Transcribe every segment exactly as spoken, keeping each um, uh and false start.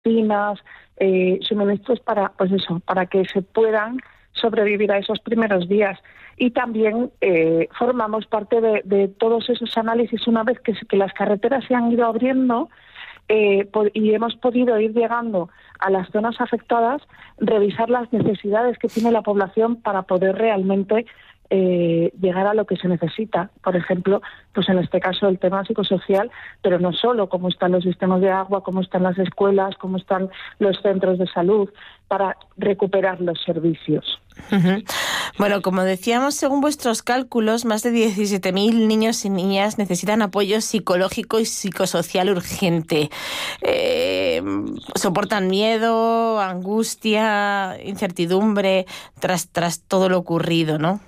medicinas, eh, suministros para, pues eso, para que se puedan sobrevivir a esos primeros días. Y también eh, formamos parte de, de todos esos análisis una vez que, que las carreteras se han ido abriendo eh, por, y hemos podido ir llegando a las zonas afectadas, revisar las necesidades que tiene la población para poder realmente eh, llegar a lo que se necesita. Por ejemplo, pues en este caso el tema psicosocial, pero no solo, cómo están los sistemas de agua, cómo están las escuelas, cómo están los centros de salud, para recuperar los servicios. Uh-huh. Bueno, como decíamos, según vuestros cálculos, más de diecisiete mil niños y niñas necesitan apoyo psicológico y psicosocial urgente. Eh, soportan miedo, angustia, incertidumbre tras, tras todo lo ocurrido, ¿no?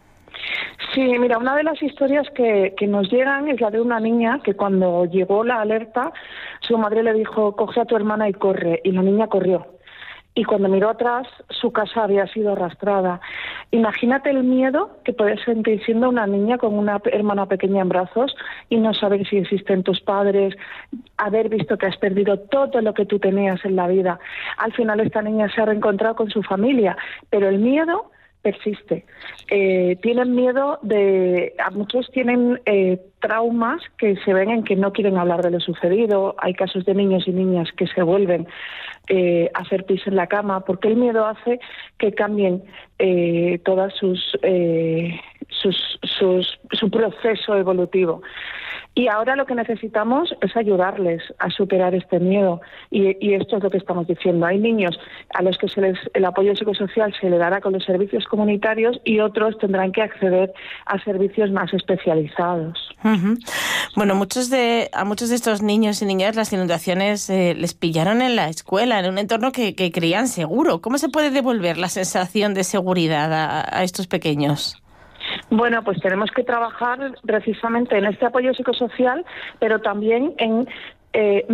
Sí, mira, una de las historias que, que nos llegan es la de una niña que cuando llegó la alerta, su madre le dijo, coge a tu hermana y corre, y la niña corrió. Y cuando miró atrás, su casa había sido arrastrada. Imagínate el miedo que puedes sentir siendo una niña con una hermana pequeña en brazos y no saber si existen tus padres, haber visto que has perdido todo lo que tú tenías en la vida. Al final esta niña se ha reencontrado con su familia, pero el miedo persiste. Eh, tienen miedo de... A muchos tienen eh, traumas que se ven en que no quieren hablar de lo sucedido. Hay casos de niños y niñas que se vuelven eh, a hacer pis en la cama porque el miedo hace que cambien eh, todas sus, eh, sus, sus su proceso evolutivo. Y ahora lo que necesitamos es ayudarles a superar este miedo. Y, y esto es lo que estamos diciendo. Hay niños a los que se les, el apoyo psicosocial se le dará con los servicios comunitarios y otros tendrán que acceder a servicios más especializados. Uh-huh. Bueno, muchos de, a muchos de estos niños y niñas las inundaciones eh, les pillaron en la escuela, en un entorno que, que creían seguro. ¿Cómo se puede devolver la sensación de seguridad a, a estos pequeños? Bueno, pues tenemos que trabajar precisamente en este apoyo psicosocial, pero también en... Eh,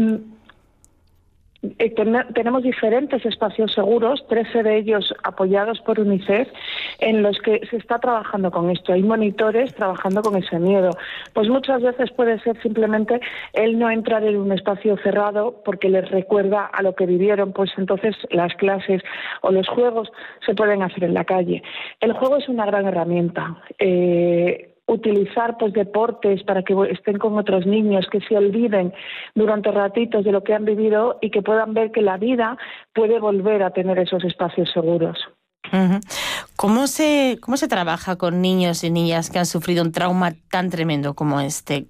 Eh, ten- tenemos diferentes espacios seguros, trece de ellos apoyados por UNICEF, en los que se está trabajando con esto. Hay monitores trabajando con ese miedo. Pues muchas veces puede ser simplemente el no entrar en un espacio cerrado porque les recuerda a lo que vivieron, pues entonces las clases o los juegos se pueden hacer en la calle. El juego es una gran herramienta. Eh, utilizar pues deportes para que estén con otros niños, que se olviden durante ratitos de lo que han vivido y que puedan ver que la vida puede volver a tener esos espacios seguros. Uh-huh. ¿Cómo se, cómo se trabaja con niños y niñas que han sufrido un trauma tan tremendo como este?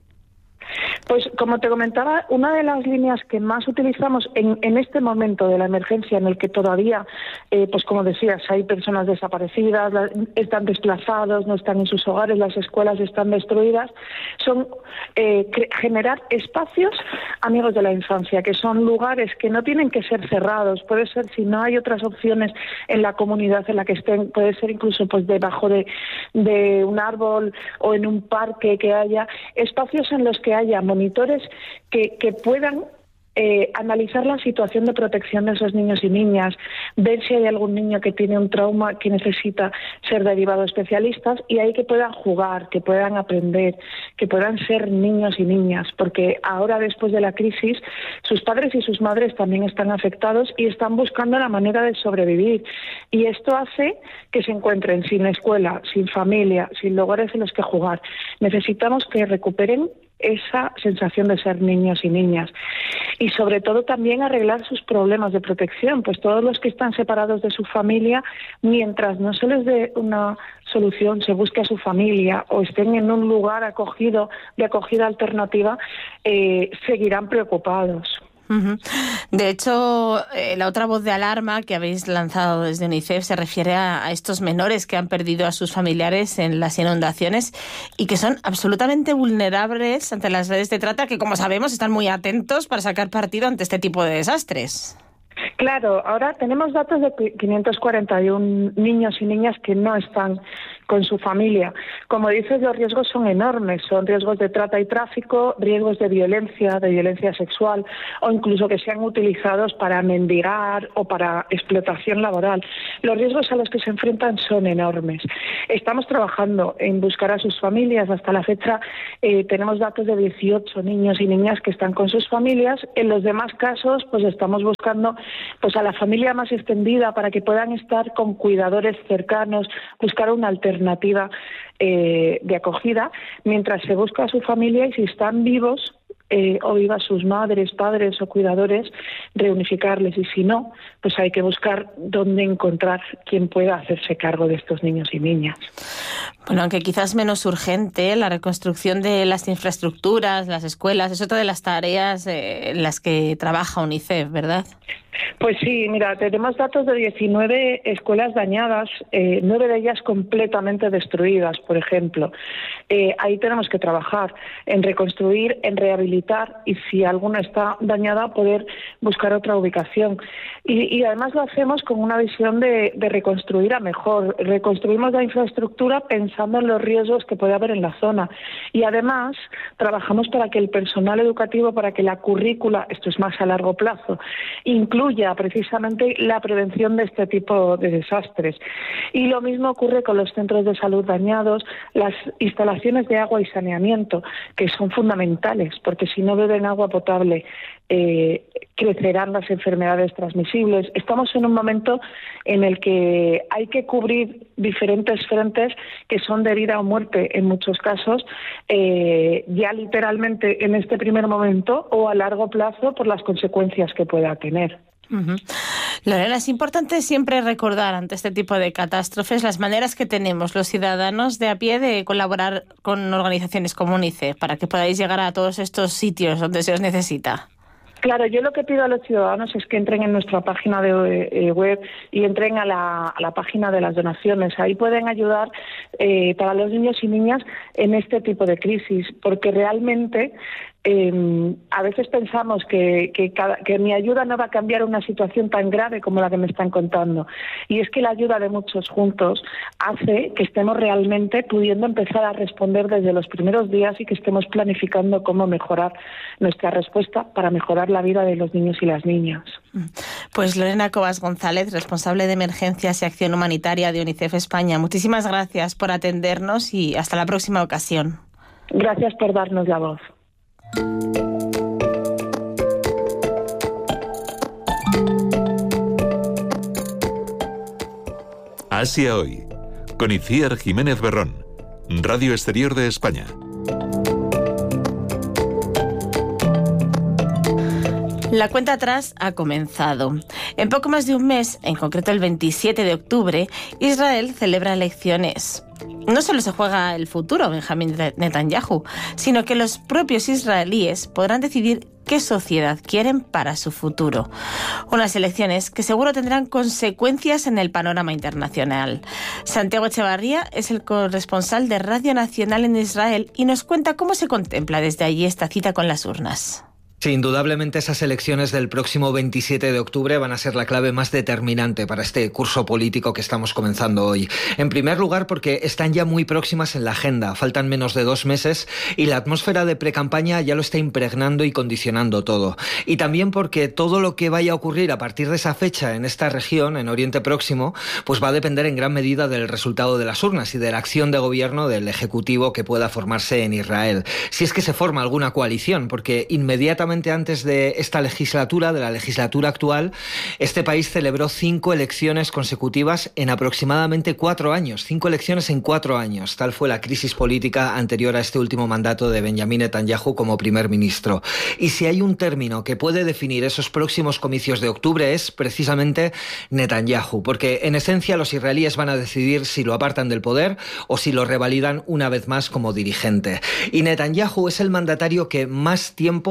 Pues como te comentaba, una de las líneas que más utilizamos en, en este momento de la emergencia, en el que todavía, eh, pues como decías, hay personas desaparecidas, la, están desplazados, no están en sus hogares, las escuelas están destruidas, son eh, cre- generar espacios amigos de la infancia, que son lugares que no tienen que ser cerrados, puede ser, si no hay otras opciones en la comunidad en la que estén, puede ser incluso pues debajo de, de un árbol o en un parque, que haya espacios en los que haya monitores que, que puedan eh, analizar la situación de protección de esos niños y niñas, ver si hay algún niño que tiene un trauma que necesita ser derivado a especialistas, y ahí que puedan jugar, que puedan aprender, que puedan ser niños y niñas, porque ahora, después de la crisis, sus padres y sus madres también están afectados y están buscando la manera de sobrevivir, y esto hace que se encuentren sin escuela, sin familia, sin lugares en los que jugar. Necesitamos que recuperen esa sensación de ser niños y niñas, y sobre todo también arreglar sus problemas de protección, pues todos los que están separados de su familia, mientras no se les dé una solución, se busque a su familia o estén en un lugar acogido, de acogida alternativa, eh, seguirán preocupados. Uh-huh. De hecho, eh, la otra voz de alarma que habéis lanzado desde UNICEF se refiere a, a estos menores que han perdido a sus familiares en las inundaciones y que son absolutamente vulnerables ante las redes de trata, que, como sabemos, están muy atentos para sacar partido ante este tipo de desastres. Claro, ahora tenemos datos de quinientos cuarenta y uno niños y niñas que no están con su familia. Como dices, los riesgos son enormes, son riesgos de trata y tráfico, riesgos de violencia, de violencia sexual, o incluso que sean utilizados para mendigar o para explotación laboral. Los riesgos a los que se enfrentan son enormes. Estamos trabajando en buscar a sus familias. Hasta la fecha eh, tenemos datos de dieciocho niños y niñas que están con sus familias. En los demás casos, pues estamos buscando pues a la familia más extendida para que puedan estar con cuidadores cercanos, buscar una alternativa eh, de acogida, mientras se busca a su familia y si están vivos eh, o vivas sus madres, padres o cuidadores, reunificarles, y si no, pues hay que buscar dónde encontrar quien pueda hacerse cargo de estos niños y niñas. Bueno, aunque quizás menos urgente, la reconstrucción de las infraestructuras, las escuelas, es otra de las tareas eh, en las que trabaja UNICEF, ¿verdad? Pues sí, mira, tenemos datos de diecinueve escuelas dañadas, eh, nueve de ellas completamente destruidas, por ejemplo. Eh, ahí tenemos que trabajar en reconstruir, en rehabilitar y si alguna está dañada, poder buscar otra ubicación. Y, y además lo hacemos con una visión de, de reconstruir a mejor. Reconstruimos la infraestructura pensando en los riesgos que puede haber en la zona. Y además trabajamos para que el personal educativo, para que la currícula, esto es más a largo plazo, incluya precisamente la prevención de este tipo de desastres. Y lo mismo ocurre con los centros de salud dañados, las instalaciones de agua y saneamiento, que son fundamentales, porque si no beben agua potable, eh, crecerán las enfermedades transmisibles. Estamos en un momento en el que hay que cubrir diferentes frentes que son de vida o muerte en muchos casos, eh, ya literalmente en este primer momento o a largo plazo por las consecuencias que pueda tener. Uh-huh. Lorena, es importante siempre recordar ante este tipo de catástrofes las maneras que tenemos los ciudadanos de a pie de colaborar con organizaciones como UNICEF para que podáis llegar a todos estos sitios donde se os necesita. Claro, yo lo que pido a los ciudadanos es que entren en nuestra página de eh, web y entren a la, a la página de las donaciones. Ahí pueden ayudar eh, para los niños y niñas en este tipo de crisis, porque realmente eh, a veces pensamos que, que, cada, que mi ayuda no va a cambiar una situación tan grave como la que me están contando. Y es que la ayuda de muchos juntos hace que estemos realmente pudiendo empezar a responder desde los primeros días y que estemos planificando cómo mejorar nuestra respuesta para mejorar la vida de los niños y las niñas. Pues Lorena Cobas González, responsable de Emergencias y Acción Humanitaria de UNICEF España, muchísimas gracias por atendernos y hasta la próxima ocasión. Gracias por darnos la voz. Asia Hoy, con Itziar Jiménez Berrón, Radio Exterior de España. La cuenta atrás ha comenzado. En poco más de un mes, en concreto el veintisiete de octubre, Israel celebra elecciones. No solo se juega el futuro Benjamín Netanyahu, sino que los propios israelíes podrán decidir qué sociedad quieren para su futuro. Unas elecciones que seguro tendrán consecuencias en el panorama internacional. Santiago Echevarría es el corresponsal de Radio Nacional en Israel y nos cuenta cómo se contempla desde allí esta cita con las urnas. Sí, indudablemente esas elecciones del próximo veintisiete de octubre van a ser la clave más determinante para este curso político que estamos comenzando hoy. En primer lugar, porque están ya muy próximas en la agenda, faltan menos de dos meses y la atmósfera de precampaña ya lo está impregnando y condicionando todo. Y también porque todo lo que vaya a ocurrir a partir de esa fecha en esta región, en Oriente Próximo, pues va a depender en gran medida del resultado de las urnas y de la acción de gobierno del Ejecutivo que pueda formarse en Israel. Si es que se forma alguna coalición, porque inmediatamente antes de esta legislatura, de la legislatura actual, este país celebró cinco elecciones consecutivas en aproximadamente cuatro años. Cinco elecciones en cuatro años. Tal fue la crisis política anterior a este último mandato de Benjamín Netanyahu como primer ministro. Y si hay un término que puede definir esos próximos comicios de octubre es precisamente Netanyahu, porque en esencia los israelíes van a decidir si lo apartan del poder o si lo revalidan una vez más como dirigente. Y Netanyahu es el mandatario que más tiempo ha permanecido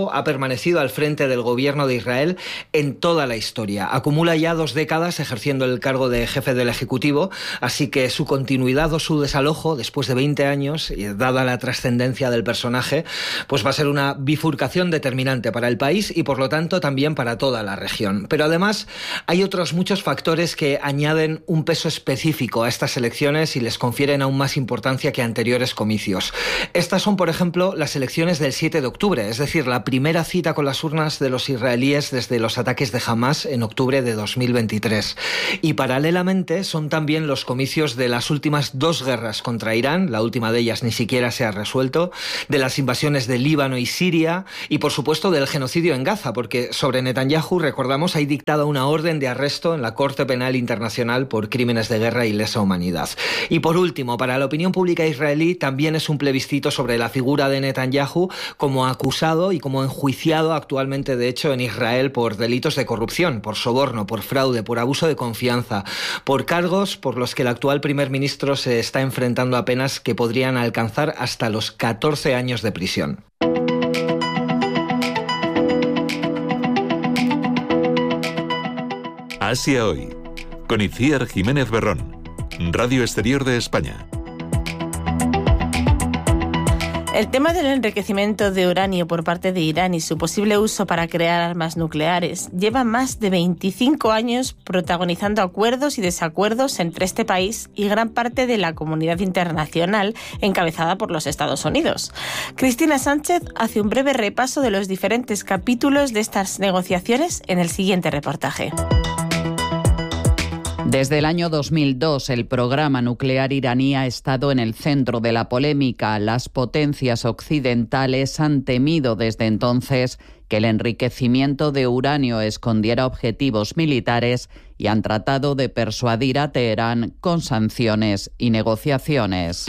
permanecido al frente del gobierno de Israel en toda la historia. Acumula ya dos décadas ejerciendo el cargo de jefe del Ejecutivo, así que su continuidad o su desalojo, después de veinte años, y dada la trascendencia del personaje, pues va a ser una bifurcación determinante para el país y, por lo tanto, también para toda la región. Pero además hay otros muchos factores que añaden un peso específico a estas elecciones y les confieren aún más importancia que anteriores comicios. Estas son, por ejemplo, las elecciones del siete de octubre, es decir, la primera cita con las urnas de los israelíes desde los ataques de Hamás en octubre de dos mil veintitrés. Y paralelamente son también los comicios de las últimas dos guerras contra Irán, la última de ellas ni siquiera se ha resuelto, de las invasiones de Líbano y Siria y, por supuesto, del genocidio en Gaza, porque sobre Netanyahu, recordamos, hay dictada una orden de arresto en la Corte Penal Internacional por crímenes de guerra y lesa humanidad. Y por último, para la opinión pública israelí también es un plebiscito sobre la figura de Netanyahu como acusado y como enjuiciado actualmente, de hecho, en Israel por delitos de corrupción, por soborno, por fraude, por abuso de confianza, por cargos por los que el actual primer ministro se está enfrentando a penas que podrían alcanzar hasta los catorce años de prisión. Asia Hoy, con Itziar Jiménez Berrón, Radio Exterior de España. El tema del enriquecimiento de uranio por parte de Irán y su posible uso para crear armas nucleares lleva más de veinticinco años protagonizando acuerdos y desacuerdos entre este país y gran parte de la comunidad internacional encabezada por los Estados Unidos. Cristina Sánchez hace un breve repaso de los diferentes capítulos de estas negociaciones en el siguiente reportaje. Desde el año dos mil dos, el programa nuclear iraní ha estado en el centro de la polémica. Las potencias occidentales han temido desde entonces que el enriquecimiento de uranio escondiera objetivos militares y han tratado de persuadir a Teherán con sanciones y negociaciones.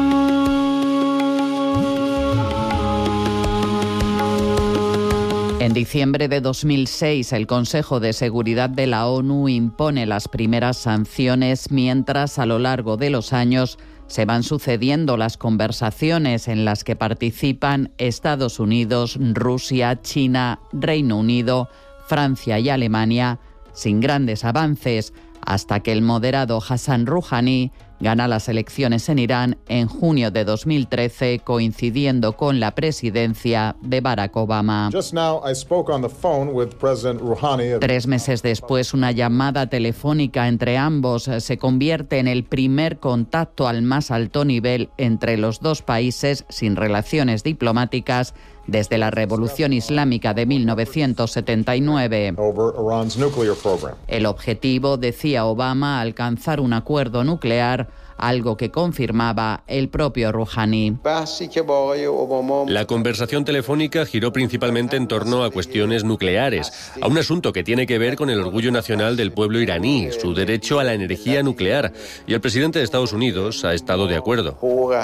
En diciembre de dos mil seis, el Consejo de Seguridad de la ONU impone las primeras sanciones, mientras a lo largo de los años se van sucediendo las conversaciones en las que participan Estados Unidos, Rusia, China, Reino Unido, Francia y Alemania, sin grandes avances, hasta que el moderado Hassan Rouhani gana las elecciones en Irán en junio de dos mil trece, coincidiendo con la presidencia de Barack Obama. Tres meses después, una llamada telefónica entre ambos se convierte en el primer contacto al más alto nivel entre los dos países sin relaciones diplomáticas desde la Revolución Islámica de mil novecientos setenta y nueve. El objetivo, decía Obama, alcanzar un acuerdo nuclear, algo que confirmaba el propio Rouhani. La conversación telefónica giró principalmente en torno a cuestiones nucleares, a un asunto que tiene que ver con el orgullo nacional del pueblo iraní, su derecho a la energía nuclear, y el presidente de Estados Unidos ha estado de acuerdo.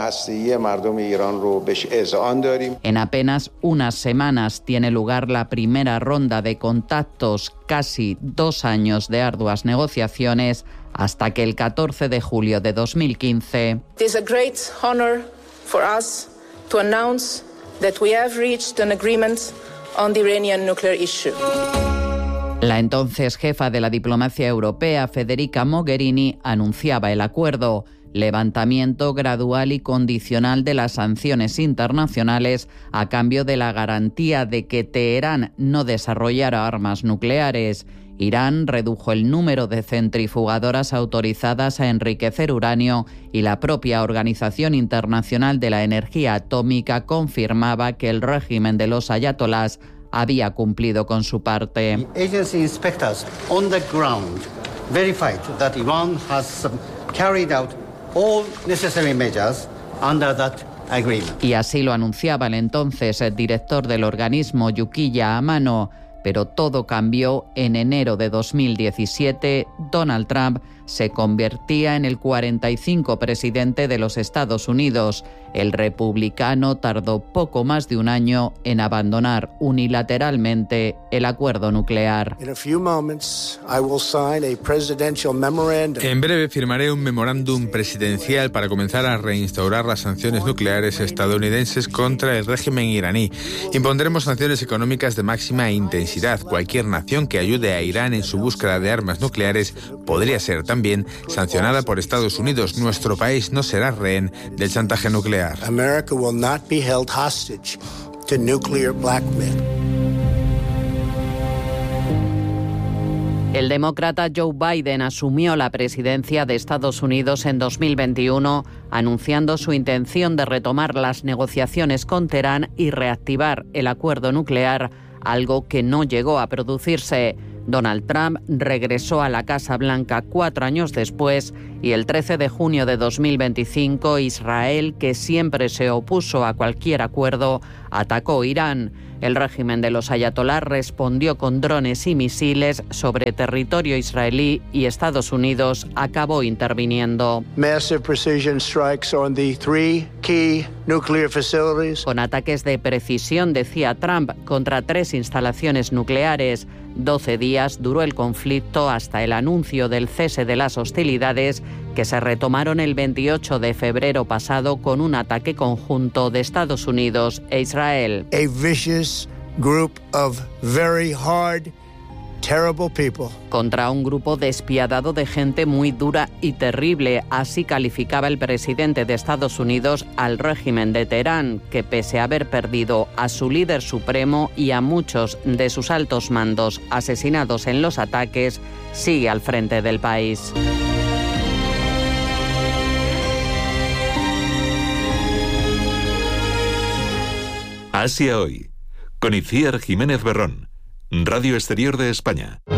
En apenas unas semanas tiene lugar la primera ronda de contactos, casi dos años de arduas negociaciones, hasta que el catorce de julio de dos mil quince... It is a great honor for us to announce that we have reached an agreement on the Iranian nuclear issue. La entonces jefa de la diplomacia europea, Federica Mogherini, anunciaba el acuerdo: levantamiento gradual y condicional de las sanciones internacionales a cambio de la garantía de que Teherán no desarrollara armas nucleares. Irán redujo el número de centrifugadoras autorizadas a enriquecer uranio y la propia Organización Internacional de la Energía Atómica confirmaba que el régimen de los ayatolás había cumplido con su parte. Agency inspectors on the ground verified that Iran has carried out all necessary measures under that agreement. Y así lo anunciaba el entonces el director del organismo, Yukiya Amano. Pero todo cambió en enero de dos mil diecisiete. Donald Trump se convertía en el cuarenta y cinco presidente de los Estados Unidos. El republicano tardó poco más de un año en abandonar unilateralmente el acuerdo nuclear. En breve firmaré un memorándum presidencial para comenzar a reinstaurar las sanciones nucleares estadounidenses contra el régimen iraní. Impondremos sanciones económicas de máxima intensidad. Cualquier nación que ayude a Irán en su búsqueda de armas nucleares podría ser también sancionada por Estados Unidos. Nuestro país no será rehén del chantaje nuclear. America will not be held hostage to nuclear blackmail. El demócrata Joe Biden asumió la presidencia de Estados Unidos en dos mil veintiuno, anunciando su intención de retomar las negociaciones con Teherán y reactivar el acuerdo nuclear, algo que no llegó a producirse. Donald Trump regresó a la Casa Blanca cuatro años después y el trece de junio de dos mil veinticinco Israel, que siempre se opuso a cualquier acuerdo, atacó Irán. El régimen de los ayatolás respondió con drones y misiles sobre territorio israelí y Estados Unidos acabó interviniendo. Massive precision strikes on the three key nuclear facilities. Con ataques de precisión, decía Trump, contra tres instalaciones nucleares. Doce días duró el conflicto hasta el anuncio del cese de las hostilidades, que se retomaron el veintiocho de febrero pasado con un ataque conjunto de Estados Unidos e Israel. A vicious group of very hard, terrible people. Contra un grupo despiadado de gente muy dura y terrible, así calificaba el presidente de Estados Unidos al régimen de Teherán, que pese a haber perdido a su líder supremo y a muchos de sus altos mandos asesinados en los ataques, sigue al frente del país. Asia hoy, con Itziar Jiménez Berrón, Radio Exterior de España.